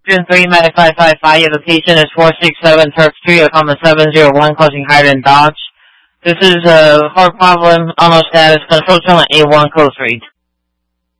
June 3, Medic 555, your location is 467 Turk Street, 701, closing higher than Dodge. This is a hard problem, almost status, control channel A1, code 3.